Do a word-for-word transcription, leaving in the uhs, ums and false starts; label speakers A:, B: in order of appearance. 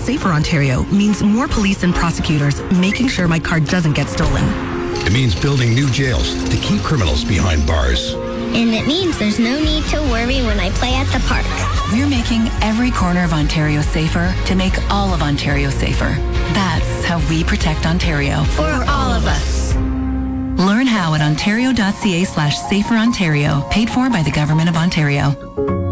A: Safer Ontario means more police and prosecutors making sure my car doesn't get stolen.
B: It means building new jails to keep criminals behind bars.
C: And it means there's no need to worry when I play at the park.
D: We're making every corner of Ontario safer to make all of Ontario safer. That's how we protect Ontario.
C: For all of us.
D: Learn how at ontario.ca slash safer Ontario, paid for by the Government of Ontario.